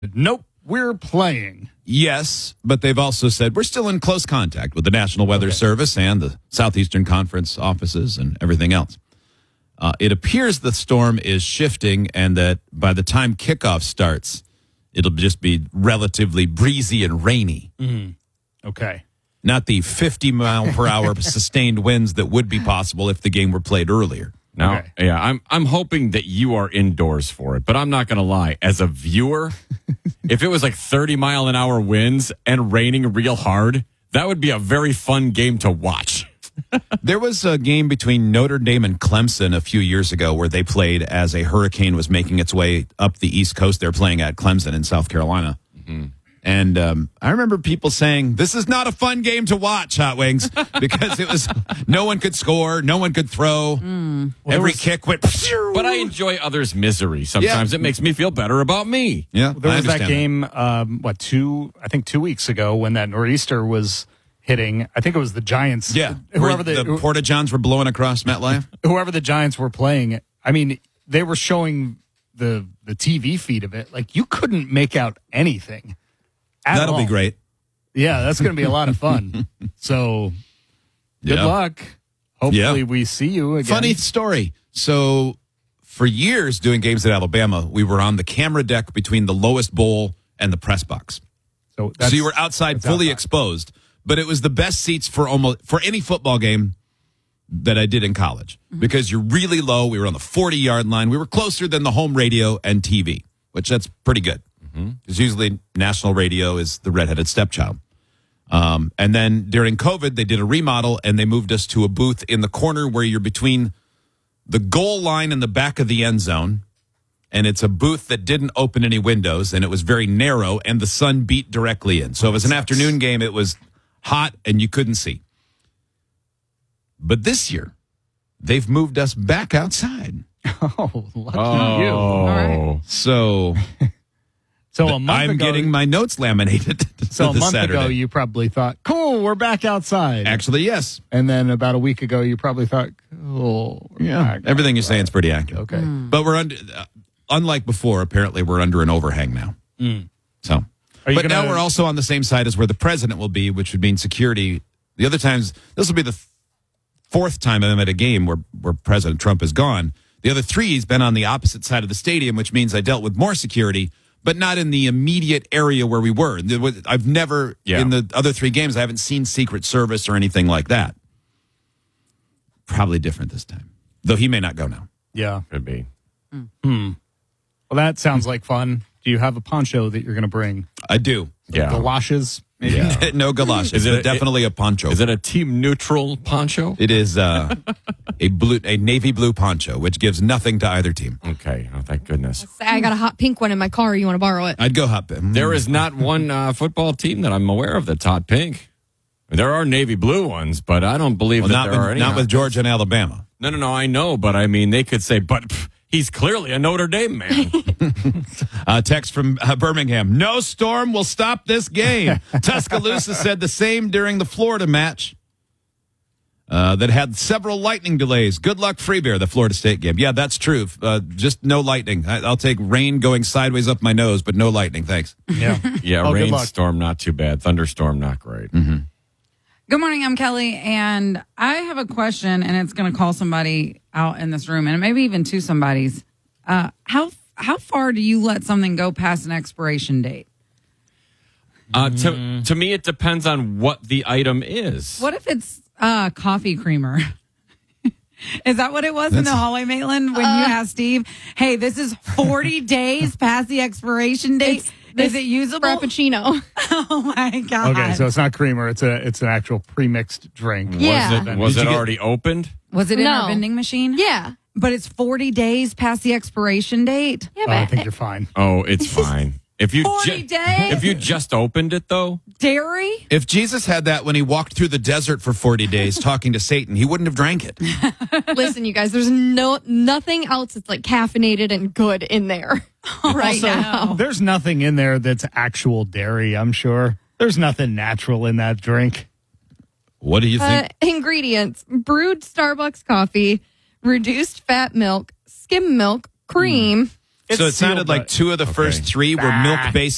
Nope, we're playing. Yes, but they've also said we're still in close contact with the National Weather Service and the Southeastern Conference offices and everything else. It appears the storm is shifting and that by the time kickoff starts, it'll just be relatively breezy and rainy. Okay. Not the 50-mile-per-hour sustained winds that would be possible if the game were played earlier. Now, Okay. yeah, I'm hoping that you are indoors for it, but I'm not going to lie. As a viewer, if it was like 30-mile-an-hour winds and raining real hard, that would be a very fun game to watch. There was a game between Notre Dame and Clemson a few years ago where they played as a hurricane was making its way up the East Coast. They're playing at Clemson in South Carolina. And I remember people saying, this is not a fun game to watch, Hot Wings, because it was no one could score, no one could throw. Every kick went. But I enjoy others' misery. Sometimes it makes me feel better about me. Yeah, There I was that understand game, 2 weeks ago when that nor'easter was hitting. I think it was the Giants. Yeah, Whoever the Porta-Johns were blowing across MetLife. whoever the Giants were playing, I mean, they were showing the TV feed of it. Like, you couldn't make out anything. That'll be great. Yeah, that's going to be a lot of fun. So, good luck. Hopefully, we see you again. Funny story. So, for years doing games at Alabama, we were on the camera deck between the lowest bowl and the press box. So you were outside, fully exposed, but it was the best seats for any football game that I did in college because you're really low. We were on the 40-yard line. We were closer than the home radio and TV, which that's pretty good. Because usually national radio is the redheaded stepchild. And then during COVID, they did a remodel and they moved us to a booth in the corner where you're between the goal line and the back of the end zone. And it's a booth that didn't open any windows and it was very narrow and the sun beat directly in. So it was an afternoon game. It was hot and you couldn't see. But this year, they've moved us back outside. Oh, lucky you. All right. So... So a month I'm ago, getting my notes laminated. So a this month Saturday. ago, you probably thought, "Cool, we're back outside." Actually, yes. And then about a week ago, you probably thought, "Cool, we're back Everything you're saying is pretty accurate. Okay. But we're under, unlike before. Apparently, we're under an overhang now. So, Are you but now gonna- we're also on the same side as where the president will be, which would mean security. The other times, this will be the fourth time I'm at a game where President Trump is gone. The other three, he's been on the opposite side of the stadium, which means I dealt with more security. But not in the immediate area where we were. I've never, in the other three games, I haven't seen Secret Service or anything like that. Probably different this time. Though he may not go now. Yeah. Could be. Well, that sounds like fun. Do you have a poncho that you're going to bring? I do. Yeah. Galoshes? Maybe? Yeah. No galoshes. Is it definitely a poncho. Is it a team neutral poncho? It is a navy blue poncho, which gives nothing to either team. Okay. Oh, thank goodness. I got a hot pink one in my car. You want to borrow it? I'd go hot. There is not one football team that I'm aware of that's hot pink. There are navy blue ones, but I don't believe that there are any. Not with Georgia and Alabama. No, I know, but I mean, they could say, but he's clearly a Notre Dame man. Text from Birmingham. No storm will stop this game. Tuscaloosa said the same during the Florida match that had several lightning delays. Good luck, Free Beer, the Florida State game. Yeah, that's true. Just no lightning. I'll take rain going sideways up my nose, but no lightning. Thanks. Yeah. Yeah, Oh, good luck. rainstorm, not too bad. Thunderstorm, not great. Good morning, I'm Kelly, and I have a question, and it's going to call somebody out in this room, and maybe even two somebodies. How far do you let something go past an expiration date? To me, it depends on what the item is. What if it's coffee creamer? Is that what it was in the hallway, Maitland, when you asked Steve, hey, this is 40 days past the expiration date? Is it usable? Frappuccino. Oh, my God. Okay, so it's not creamer. It's an actual pre-mixed drink. Yeah. Was it already opened? Was it in No. our vending machine? Yeah. But it's 40 days past the expiration date? Yeah, Oh, I but think you're fine. Oh, it's fine. If you 40 days? If you just opened it, though, Dairy? If Jesus had that when he walked through the desert for 40 days talking to Satan, he wouldn't have drank it. listen, you guys, there's nothing else that's like caffeinated and good in there right Also, now. there's nothing in there that's actual dairy, I'm sure. There's nothing natural in that drink. What do you think? Ingredients: brewed Starbucks coffee, reduced fat milk, skim milk, cream. So it It's sounded sealed, like but- two of the first three were milk-based